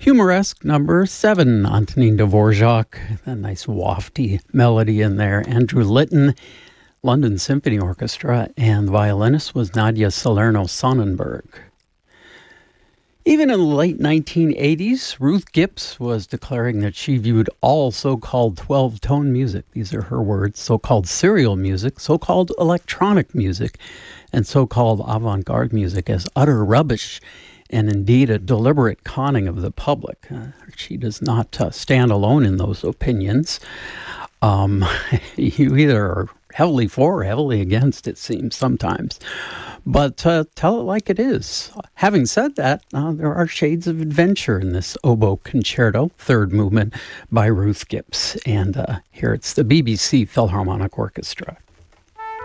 Humoresque number 7, Antonin Dvorak, a nice wafty melody in there. Andrew Litton, London Symphony Orchestra, and the violinist was Nadia Salerno-Sonnenberg. Even in the late 1980s, Ruth Gibbs was declaring that she viewed all so-called 12-tone music, these are her words, so-called serial music, so-called electronic music, and so-called avant-garde music as utter rubbish, and indeed a deliberate conning of the public. She does not stand alone in those opinions. You either are heavily for or heavily against, it seems sometimes. But tell it like it is. Having said that, there are shades of adventure in this oboe concerto, third movement by Ruth Gibbs. And here it's the BBC Philharmonic Orchestra.